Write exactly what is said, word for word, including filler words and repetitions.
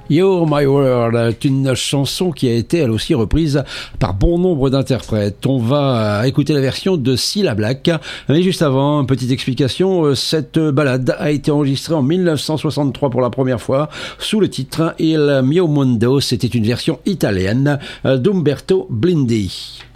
You're My World est une chanson qui a été elle aussi reprise par bon nombre d'interprètes. On va écouter la version de Cilla Black. Mais juste avant, une petite explication, cette ballade a été enregistrée en dix-neuf cent soixante-trois pour la première fois sous le titre Il mio mondo. C'était une version italienne d'Umberto Blindy.